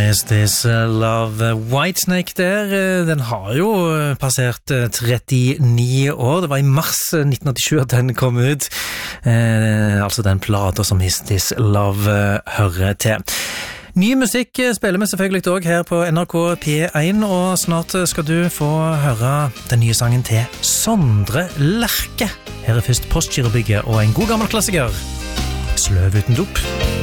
Is This Love? Whitesnake der, den har jo passert 39 år. Det var i mars 1987 at den kom ut. Altså den plata som Is This Love hører til. Ny musikk spiller vi selvfølgelig også her på NRK P1, og snart skal du få høre den nye sangen til Sondre Lerche. Her først Postgirobygget og en god gammel klassiker, Sløv uten dop.